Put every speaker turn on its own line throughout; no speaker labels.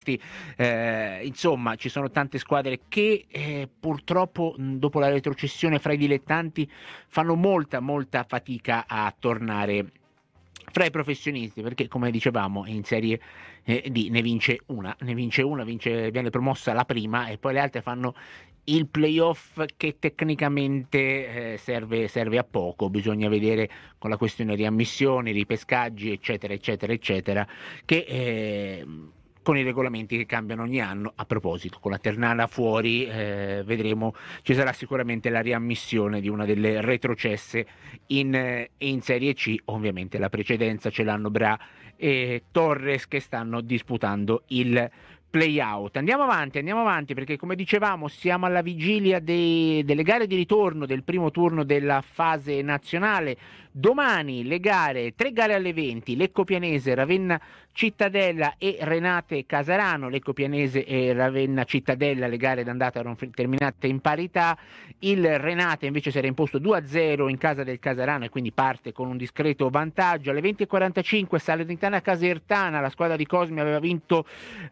professionisti, insomma ci sono tante squadre che purtroppo dopo la retrocessione fra i dilettanti fanno molta fatica a tornare fra i professionisti, perché come dicevamo in Serie D ne vince una, viene promossa la prima e poi le altre fanno il playoff che tecnicamente serve a poco. Bisogna vedere con la questione riammissioni, ripescaggi eccetera che con i regolamenti che cambiano ogni anno. A proposito, con la Ternana fuori vedremo, ci sarà sicuramente la riammissione di una delle retrocesse in Serie C. Ovviamente la precedenza ce l'hanno Bra e Torres che stanno disputando il play-out. Andiamo avanti perché come dicevamo siamo alla vigilia delle gare di ritorno del primo turno della fase nazionale. Domani le gare, 3 gare alle 20, Lecco Pianese, Ravenna Cittadella e Renate Casarano. Lecco Pianese e Ravenna Cittadella, le gare d'andata erano terminate in parità, il Renate invece si era imposto 2-0 in casa del Casarano e quindi parte con un discreto vantaggio. Alle 20:45 Salernitana Casertana, la squadra di Cosmi aveva vinto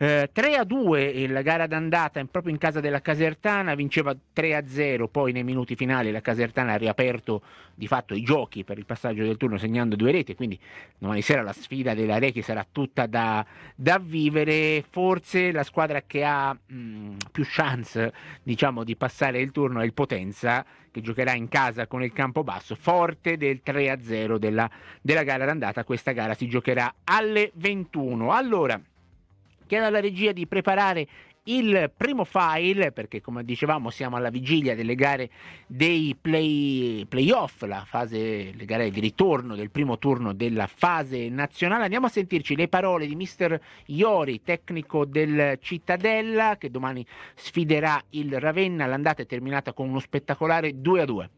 3-2 la gara d'andata proprio in casa della Casertana, vinceva 3-0, poi nei minuti finali la Casertana ha riaperto di fatto i giochi per il passaggio del turno segnando 2 reti, quindi domani sera la sfida della Rechi sarà tutta da vivere. Forse la squadra che ha più chance diciamo di passare il turno è il Potenza, che giocherà in casa con il Campobasso, forte del 3-0 della gara d'andata. Questa gara si giocherà alle 21. Allora chiedo alla regia di preparare il primo file, perché come dicevamo siamo alla vigilia delle gare dei playoff, le gare di ritorno del primo turno della fase nazionale. Andiamo a sentirci le parole di mister Iori, tecnico del Cittadella, che domani sfiderà il Ravenna. L'andata è terminata con uno spettacolare 2-2.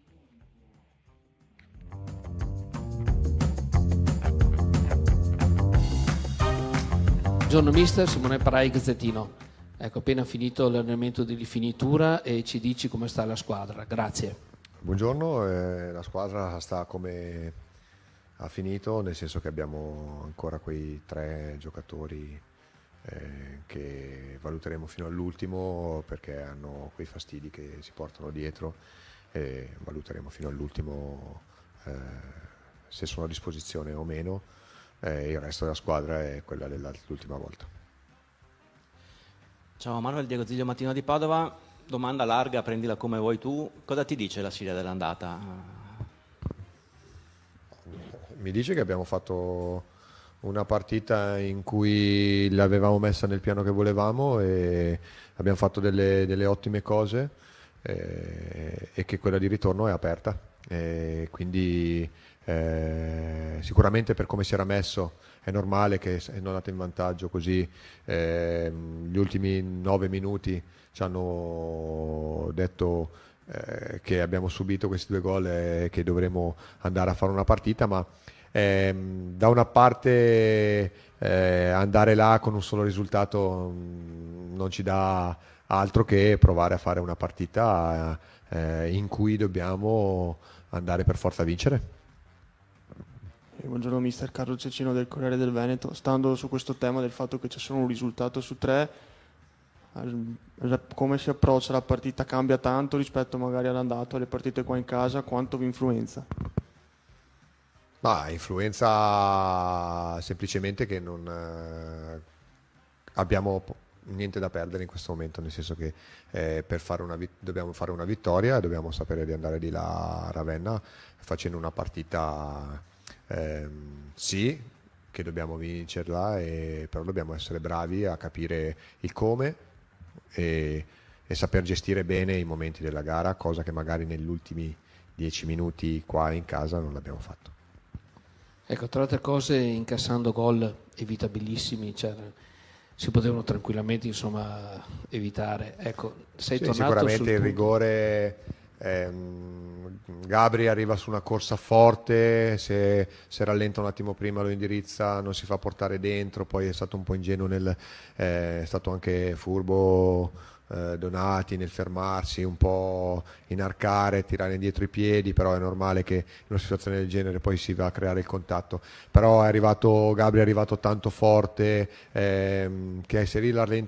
Buongiorno mister, Simone Parai, Gazzettino. Ecco, appena finito l'allenamento di rifinitura e ci dici come sta la squadra. Grazie.
Buongiorno, la squadra sta come ha finito, nel senso che abbiamo ancora quei 3 giocatori che valuteremo fino all'ultimo perché hanno quei fastidi che si portano dietro e valuteremo fino all'ultimo se sono a disposizione o meno. Il resto della squadra è quella dell'ultima volta.
Ciao Manuel, Diego Ziglio, Mattino di Padova. Domanda larga, prendila come vuoi tu. Cosa ti dice la sfida dell'andata?
Mi dice che abbiamo fatto una partita in cui l'avevamo messa nel piano che volevamo e abbiamo fatto delle ottime cose e che quella di ritorno è aperta. Quindi sicuramente per come si era messo è normale che è non andato in vantaggio così. Gli ultimi 9 minuti ci hanno detto che abbiamo subito questi 2 gol e che dovremo andare a fare una partita, ma da una parte andare là con un solo risultato non ci dà altro che provare a fare una partita in cui dobbiamo andare per forza a vincere.
Buongiorno mister, Carlo Cecchino del Corriere del Veneto. Stando su questo tema del fatto che c'è solo un risultato su 3, come si approccia la partita? Cambia tanto rispetto magari all'andato, alle partite qua in casa? Quanto vi influenza?
Ma influenza semplicemente che non abbiamo niente da perdere in questo momento, nel senso che dobbiamo fare una vittoria e dobbiamo sapere di andare di là a Ravenna facendo una partita sì, che dobbiamo vincerla, però dobbiamo essere bravi a capire il come e saper gestire bene i momenti della gara, cosa che magari negli ultimi 10 minuti qua in casa non l'abbiamo fatto.
Ecco, tra altre cose incassando gol evitabilissimi, cioè si potevano tranquillamente insomma evitare. Ecco, sei tornato
sicuramente il rigore. Gabri arriva su una corsa forte, se rallenta un attimo prima lo indirizza, non si fa portare dentro, poi è stato un po' ingenuo è stato anche furbo Donati nel fermarsi, un po' inarcare, tirare indietro i piedi, però è normale che in una situazione del genere poi si va a creare il contatto. Però Gabri è arrivato tanto forte che se